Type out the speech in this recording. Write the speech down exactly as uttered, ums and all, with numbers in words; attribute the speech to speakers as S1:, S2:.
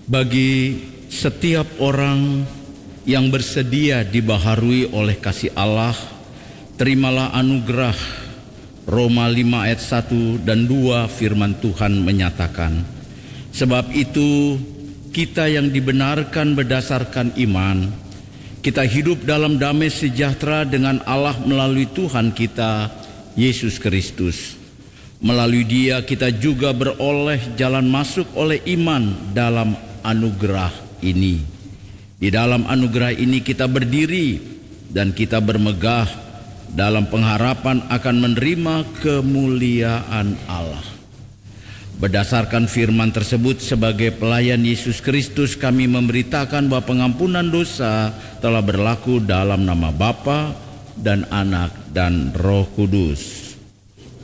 S1: Bagi setiap orang yang bersedia dibaharui oleh kasih Allah, terimalah anugerah. Roma lima ayat satu dan dua firman Tuhan menyatakan, sebab itu kita yang dibenarkan berdasarkan iman, kita hidup dalam damai sejahtera dengan Allah melalui Tuhan kita, Yesus Kristus. Melalui Dia kita juga beroleh jalan masuk oleh iman dalam anugerah ini. Di dalam anugerah ini kita berdiri dan kita bermegah dalam pengharapan akan menerima kemuliaan Allah. Berdasarkan firman tersebut, sebagai pelayan Yesus Kristus, kami memberitakan bahwa pengampunan dosa telah berlaku dalam nama Bapa dan Anak dan Roh Kudus.